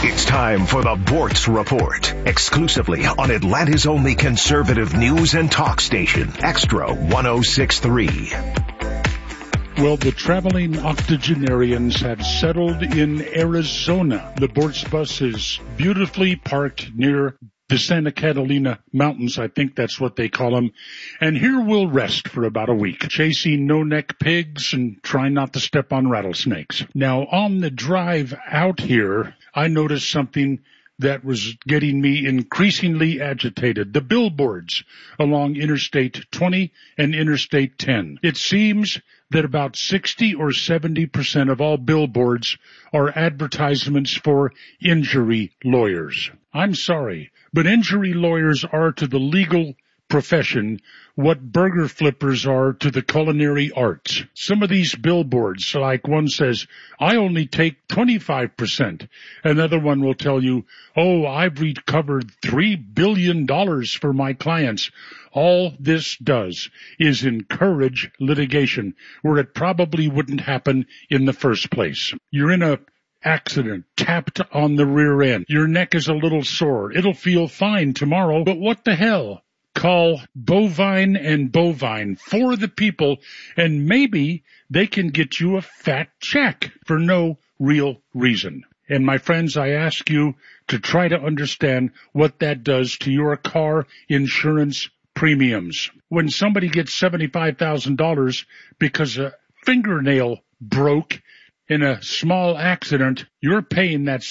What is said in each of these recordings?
It's time for the Bortz Report, exclusively on Atlanta's only conservative news and talk station, Extra 106.3. Well, the traveling octogenarians have settled in Arizona. The Bortz bus is beautifully parked near the Santa Catalina Mountains, I think that's what they call them. And here we'll rest for about a week, chasing no-neck pigs and trying not to step on rattlesnakes. Now, on the drive out here, I noticed something that was getting me increasingly agitated. The billboards along Interstate 20 and Interstate 10. It seems that about 60 or 70% of all billboards are advertisements for injury lawyers. I'm sorry, but injury lawyers are to the legal profession what burger flippers are to the culinary arts. Some of these billboards, like one says, I only take 25%. Another one will tell you, oh, I've recovered $3 billion for my clients. All this does is encourage litigation where it probably wouldn't happen in the first place. You're in a accident, tapped on the rear end. Your neck is a little sore. It'll feel fine tomorrow, but what the hell? Call Bovine and Bovine for the people, and maybe they can get you a fat check for no real reason. And my friends, I ask you to try to understand what that does to your car insurance premiums. When somebody gets $75,000 because a fingernail broke in a small accident, you're paying that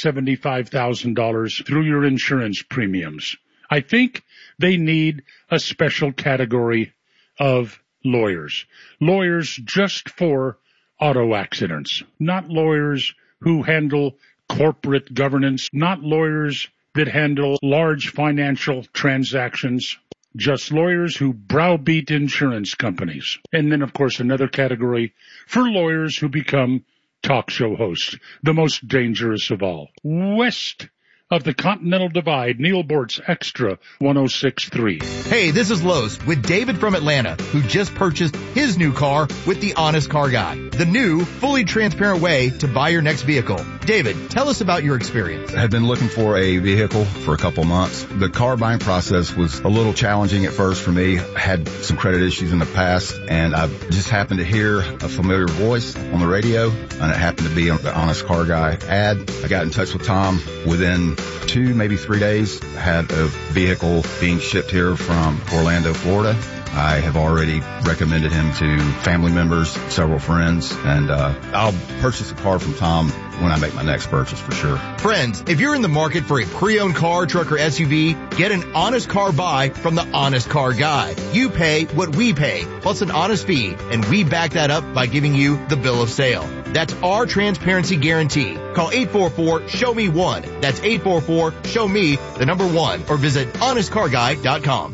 $75,000 through your insurance premiums. I think they need a special category of lawyers. Lawyers just for auto accidents, not lawyers who handle corporate governance, not lawyers that handle large financial transactions, just lawyers who browbeat insurance companies. And then, of course, another category for lawyers who become talk show hosts, the most dangerous of all. West of the Continental Divide, Neil Bortz, Extra 106.3. Hey, this is Lowe's with David from Atlanta, who just purchased his new car with the Honest Car Guy, the new, fully transparent way to buy your next vehicle. David, tell us about your experience. I had been looking for a vehicle for a couple months. The car buying process was a little challenging at first for me. I had some credit issues in the past, and I just happened to hear a familiar voice on the radio, and it happened to be on the Honest Car Guy ad. I got in touch with Tom. Within 2, maybe 3 days, I had a vehicle being shipped here from Orlando, Florida. I have already recommended him to family members, several friends, and I'll purchase a car from Tom when I make my next purchase for sure. Friends, if you're in the market for a pre-owned car, truck, or SUV, get an honest car buy from the Honest Car Guy. You pay what we pay, plus an honest fee, and we back that up by giving you the bill of sale. That's our transparency guarantee. Call 844-SHOW-ME-1. That's 844-SHOW-ME-1, or visit honestcarguy.com.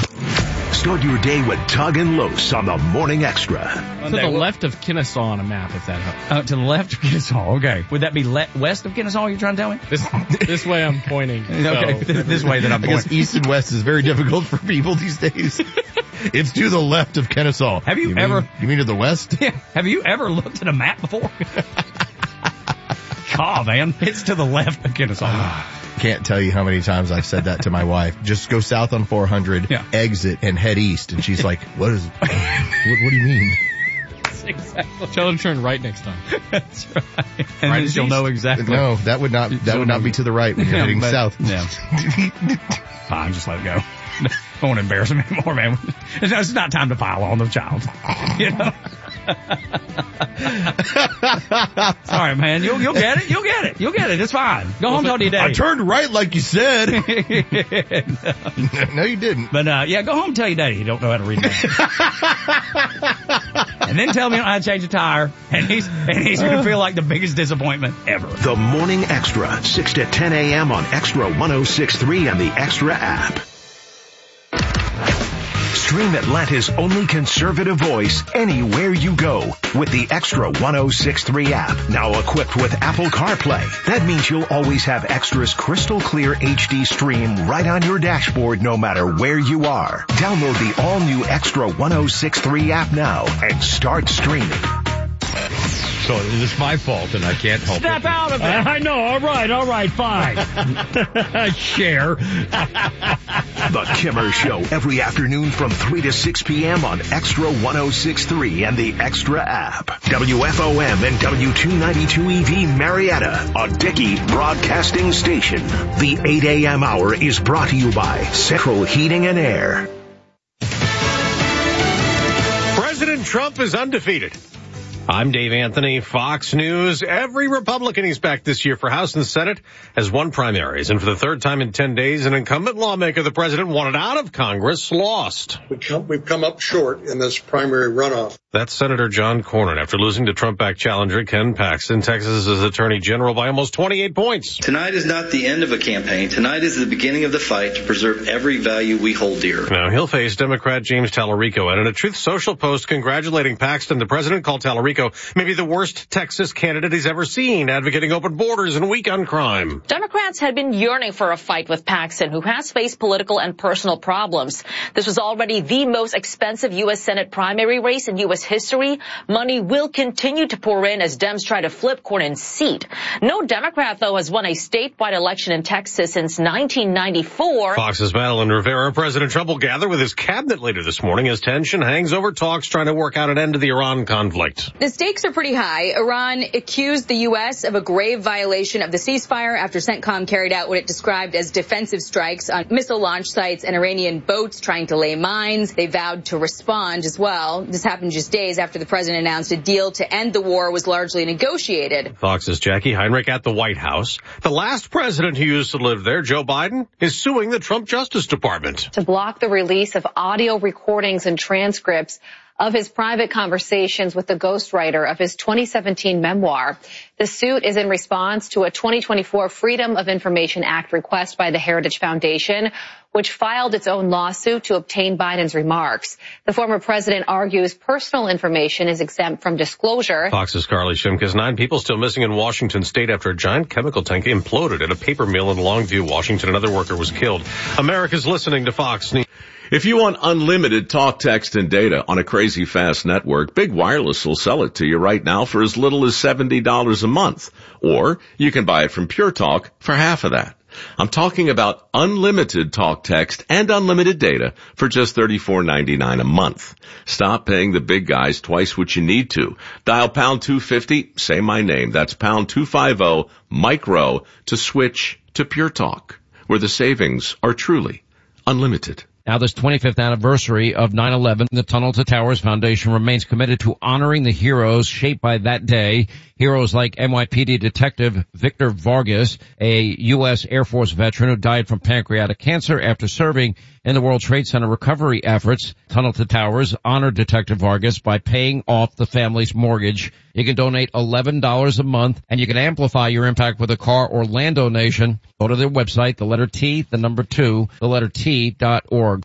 Start your day with Tug and Los on the Morning Extra. To the left of Kennesaw on a map, if that helps. To the left of Kennesaw, okay. Would that be west of Kennesaw, you're trying to tell me? This way I'm pointing. Okay, this way that I'm pointing. I guess east and west is very difficult for people these days. It's to the left of Kennesaw. Have you ever... You mean to the west? Yeah. Have you ever looked at a map before? God, man. It's to the left of Kennesaw. Can't tell you how many times I've said that to my wife. Just go south on 400, exit, and head east. And she's like, what do you mean? Exactly. Tell her to turn right next time. That's right. And right, then she'll know exactly. No, that would not be to the right when you're heading south. Yeah. Fine, just let it go. I won't embarrass him anymore, man. It's not time to pile on the child. You know? Sorry, man. You'll get it. You'll get it. You'll get it. It's fine. Go home, talk to your daddy. I turned right like you said. No, you didn't. But, go home and tell your daddy you don't know how to read that. And then tell me I change a tire, and he's going to feel like the biggest disappointment ever. The Morning Extra, 6 to 10 a.m. on Extra 106.3 and the Extra app. Stream Atlanta's only conservative voice anywhere you go with the Extra 106.3 app. Now equipped with Apple CarPlay. That means you'll always have Extra's crystal clear HD stream right on your dashboard no matter where you are. Download the all-new Extra 106.3 app now and start streaming. So it's my fault, and I can't help it. Step out of it. I know. All right, fine. Share. The Kimmer Show, every afternoon from 3 to 6 p.m. on Extra 106.3 and the Extra app. WFOM and W292EV Marietta, a Dickey Broadcasting station. The 8 a.m. hour is brought to you by Central Heating and Air. President Trump is undefeated. I'm Dave Anthony, Fox News. Every Republican he's backed this year for House and Senate has won primaries. And for the third time in 10 days, an incumbent lawmaker the president wanted out of Congress lost. We've come up short in this primary runoff. That's Senator John Cornyn after losing to Trump-backed challenger Ken Paxton, Texas's attorney general, by almost 28 points. Tonight is not the end of a campaign. Tonight is the beginning of the fight to preserve every value we hold dear. Now he'll face Democrat James Tallarico. And in a Truth Social post congratulating Paxton, the president called Tallarico maybe the worst Texas candidate he's ever seen, advocating open borders and weak on crime. Democrats had been yearning for a fight with Paxton, who has faced political and personal problems. This was already the most expensive U.S. Senate primary race in U.S. history. Money will continue to pour in as Dems try to flip Cornyn's seat. No Democrat, though, has won a statewide election in Texas since 1994. Fox's Madeline Rivera. President Trump will gather with his cabinet later this morning as tension hangs over talks trying to work out an end to the Iran conflict. The stakes are pretty high. Iran accused the U.S. of a grave violation of the ceasefire after CENTCOM carried out what it described as defensive strikes on missile launch sites and Iranian boats trying to lay mines. They vowed to respond as well. This happened just days after the president announced a deal to end the war was largely negotiated. Fox's Jackie Heinrich at the White House. The last president who used to live there, Joe Biden, is suing the Trump Justice Department to block the release of audio recordings and transcripts of his private conversations with the ghostwriter of his 2017 memoir. The suit is in response to a 2024 Freedom of Information Act request by the Heritage Foundation, which filed its own lawsuit to obtain Biden's remarks. The former president argues personal information is exempt from disclosure. Fox's Carly Shimkus. 9 people still missing in Washington state after a giant chemical tank imploded at a paper mill in Longview, Washington. Another worker was killed. America's listening to Fox News. If you want unlimited talk, text, and data on a crazy fast network, Big Wireless will sell it to you right now for as little as $70 a month. Or you can buy it from Pure Talk for half of that. I'm talking about unlimited talk, text, and unlimited data for just $34.99 a month. Stop paying the big guys twice what you need to. Dial pound 250, say my name. That's pound 250 micro to switch to Pure Talk, where the savings are truly unlimited. Now, this 25th anniversary of 9/11, the Tunnel to Towers Foundation remains committed to honoring the heroes shaped by that day. Heroes like NYPD Detective Victor Vargas, a U.S. Air Force veteran who died from pancreatic cancer after serving in the World Trade Center recovery efforts. Tunnel to Towers honored Detective Vargas by paying off the family's mortgage. You can donate $11 a month, and you can amplify your impact with a car or land donation. Go to their website, the letter T, the number 2, the letter T.org.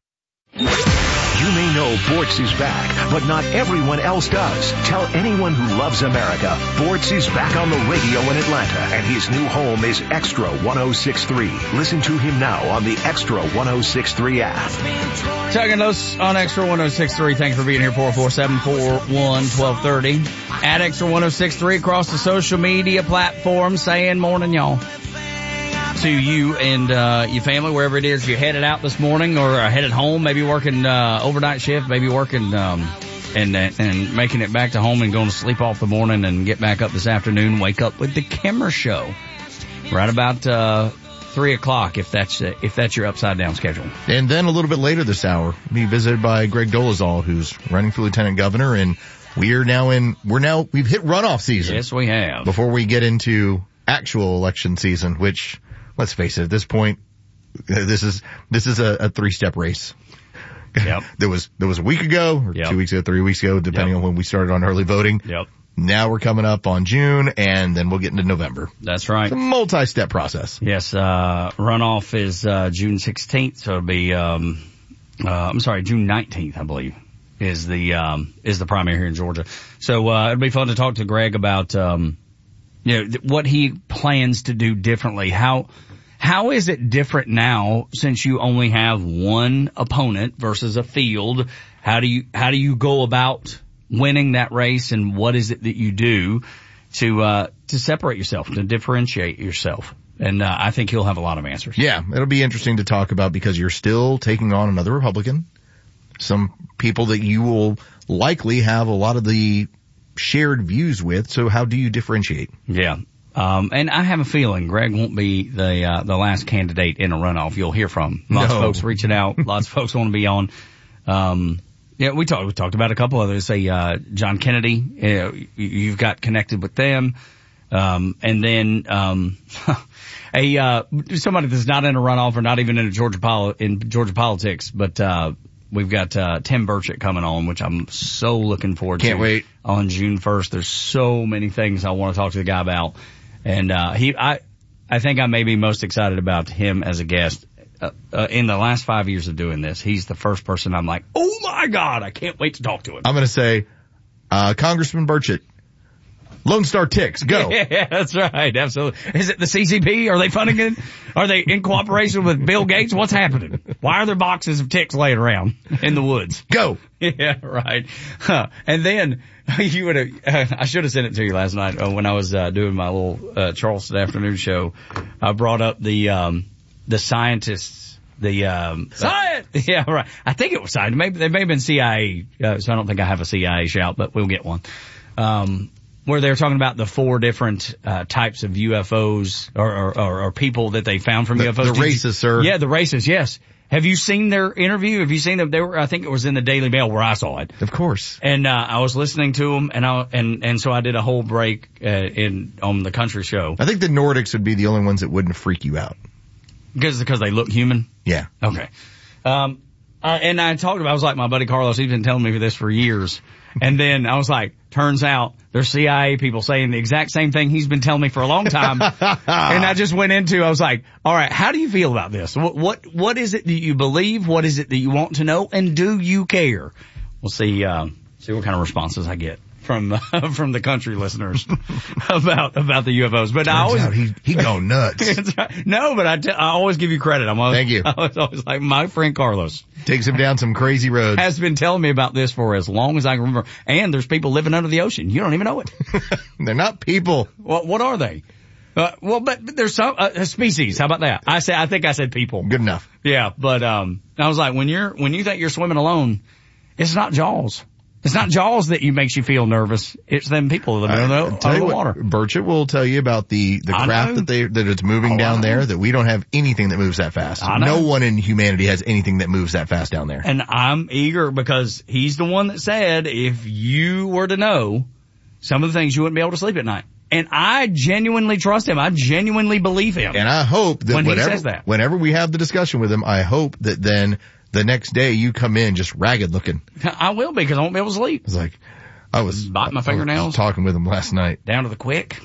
You may know Bortz is back, but not everyone else does. Tell anyone who loves America, Bortz is back on the radio in Atlanta, and his new home is Extra 106.3. Listen to him now on the Extra 106.3 app. Tagging us on Extra 106.3. Thanks for being here, 447-441-1230. At Extra 106.3 across the social media platforms, saying morning, y'all. To you and your family, wherever it is you're headed out this morning or headed home, maybe working overnight shift, maybe working and making it back to home and going to sleep off the morning and get back up this afternoon. Wake up with the Kimmer Show right about 3 o'clock if that's your upside down schedule. And then a little bit later this hour, be visited by Greg Dolezal, who's running for lieutenant governor, and we've hit runoff season. Yes, we have. Before we get into actual election season, which, let's face it, at this point, this is a 3-step race. Yep. There was a week ago, or 2 weeks ago, 3 weeks ago, depending on when we started on early voting. Yep. Now we're coming up on June, and then we'll get into November. That's right. It's a multi-step process. Yes, runoff is June 16th, so it'll be June 19th, I believe, is the primary here in Georgia. So it'll be fun to talk to Greg about what he plans to do differently. How is it different now since you only have one opponent versus a field? How do you go about winning that race, and what is it that you do? to separate yourself, to differentiate yourself. And I think he'll have a lot of answers. Yeah, it'll be interesting to talk about because you're still taking on another Republican. Some people that you will likely have a lot of the shared views with. So how do you differentiate? Yeah. And I have a feeling Greg won't be the last candidate in a runoff you'll hear from. Lots of folks reaching out. Lots of folks want to be on. Yeah, we talked about a couple others. Say, John Kennedy, you've got connected with them. And then, somebody that's not in a runoff or not even in Georgia politics, but, we've got, Tim Burchett coming on, which I'm so looking forward to. Can't wait. On June 1st. There's so many things I want to talk to the guy about. And, I think I may be most excited about him as a guest. In the last 5 years of doing this, he's the first person I'm like, oh my God, I can't wait to talk to him. I'm going to say, Congressman Burchett, Lone Star Ticks, go. Yeah, that's right. Absolutely. Is it the CCP? Are they funding it? Are they in cooperation with Bill Gates? What's happening? Why are there boxes of ticks laying around in the woods? Go. Yeah, right. And then you would have, I should have sent it to you last night when I was doing my little Charleston afternoon show. I brought up the scientists, science! Yeah, right. I think it was science. Maybe they may have been CIA, so I don't think I have a CIA shout, but we'll get one. Where they're talking about the 4 different types of UFOs or people that they found from UFOs. The races, sir. Yeah, the races, yes. Have you seen their interview? Have you seen them? I think it was in the Daily Mail where I saw it. Of course. And I was listening to them, and so I did a whole break on the country show. I think the Nordics would be the only ones that wouldn't freak you out. Because they look human? Yeah. Okay. And I talked about, I was like my buddy Carlos, he's been telling me this for years. And then I was like, turns out there's CIA people saying the exact same thing he's been telling me for a long time. And I just went into, I was like, all right, how do you feel about this? What is it that you believe? What is it that you want to know? And do you care? We'll see what kind of responses I get from the country listeners about the UFOs. But I always, he go nuts. No, but I always give you credit. Thank you. I was always like, my friend Carlos takes him down some crazy roads. Has been telling me about this for as long as I can remember. And there's people living under the ocean. You don't even know it. They're not people. Well, what are they? But there's some species. How about that? I think I said people. Good enough. Yeah, but I was like, when you think you're swimming alone, it's not Jaws. It's not Jaws that makes you feel nervous. It's them people that are under the water. Burchett will tell you about the craft that it's moving down there, that we don't have anything that moves that fast. No one in humanity has anything that moves that fast down there. And I'm eager because he's the one that said if you were to know some of the things, you wouldn't be able to sleep at night. And I genuinely trust him. I genuinely believe him. And I hope that he says that. Whenever we have the discussion with him, I hope that then the next day you come in just ragged looking. I will be because I won't be able to sleep. It's like, I was biting my fingernails. I was talking with him last night. Down to the quick.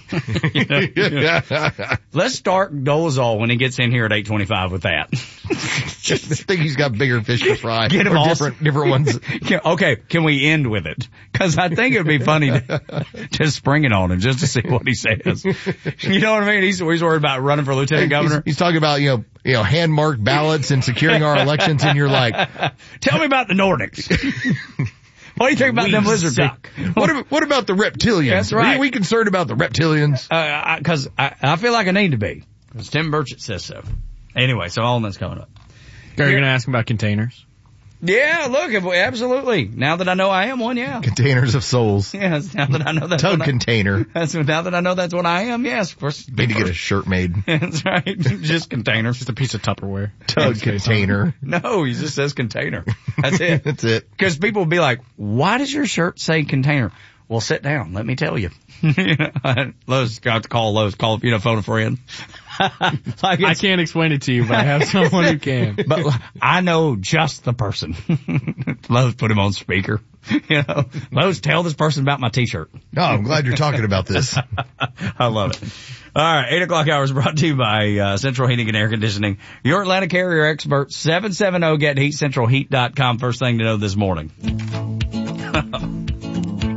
Let's start Dolezal when he gets in here at 8:25 with that. I think he's got bigger fish to fry. Get him all different ones. Okay, can we end with it? Because I think it'd be funny to just spring it on him just to see what he says. You know what I mean? He's worried about running for lieutenant governor. He's talking about hand marked ballots and securing our elections, and you're like, tell me about the Nordics. What do you think about them lizard people? What about the reptilians? That's right. Are we concerned about the reptilians? Because I feel like I need to be. Because Tim Burchett says so. Anyway, so all that's coming up. Are you going to ask him about containers? Yeah, look, absolutely. Now that I know I am one, yeah. Containers of souls. Yes, now that I know that's Tug container. Now that I know that's what I am, yes. Need to get a shirt made. That's right. Just containers. Just a piece of Tupperware. Tug container. No, he just says container. That's it. That's it. Because people will be like, why does your shirt say container? Well, sit down. Let me tell you. Lowe's got to call Lowe's. Phone a friend. I can't explain it to you, but I have someone who can. But I know just the person. Lowe's put him on speaker. Lowe's, tell this person about my T-shirt. No, I'm glad you're talking about this. I love it. All right, 8 o'clock hour is brought to you by Central Heating and Air Conditioning. Your Atlanta Carrier expert, 770-GET-HEAT, centralheat.com. First thing to know this morning.